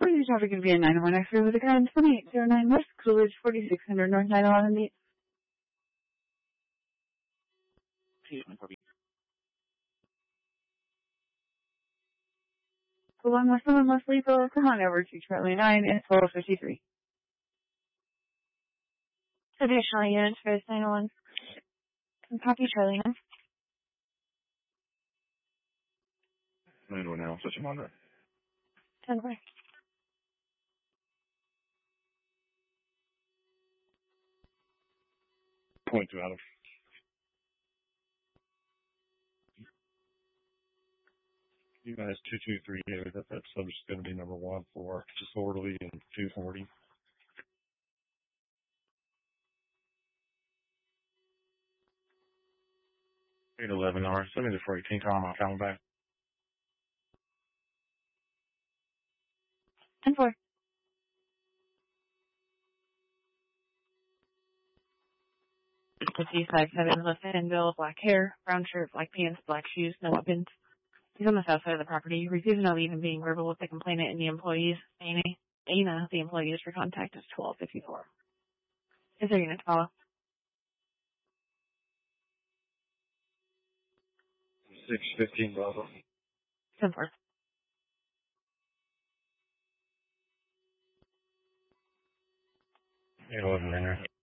Further traffic can be at 901 Extra with a current 2809 West, Coolidge 4600 North 911 East. The one more someone most lethal, come on over to Charlie 9 and 1253. Additional units for 901. Copy Charlie 9. 901 now, switch him on there. 10 4. Point to Adam. You guys 223, David. That subject's going to be number 1 for disorderly and 240. 811 hours. Send me the 418 Tom. I'll count back. 10 4. He's 5'7", left hand bill, black hair, brown shirt, black pants, black shoes, no weapons. He's on the south side of the property, refusing to leave and being verbal with the complainant and the employees. Aina, the employees for contact is 1254. Is there unit to follow? 615 Bravo. 10 4. 811 Ringer.